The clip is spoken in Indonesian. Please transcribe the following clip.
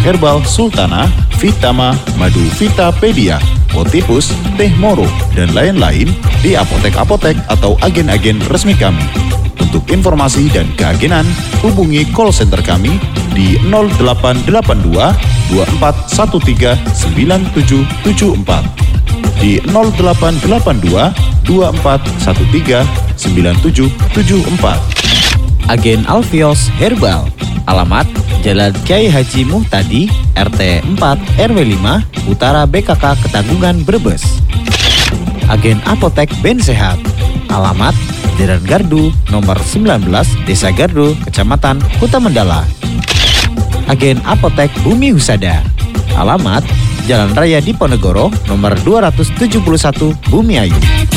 Herbal Sultana, Vitama, Madu Vitapedia, Potipus, Teh Moro, dan lain-lain di apotek-apotek atau agen-agen resmi kami. Untuk informasi dan keagenan, hubungi call center kami di 0882 2413 9774. Di 0882 2413 9774. Agen Alfios Herbal. Alamat Jalan Kiai Haji Muhtadi, RT 4 RW 5, Utara BKK Ketanggungan, Brebes. Agen Apotek Ben Sehat. Alamat Jalan Gardu nomor 19, Desa Gardu, Kecamatan Kuta Mandala. Agen Apotek Bumi Husada. Alamat Jalan Raya Diponegoro nomor 271, Bumiayu.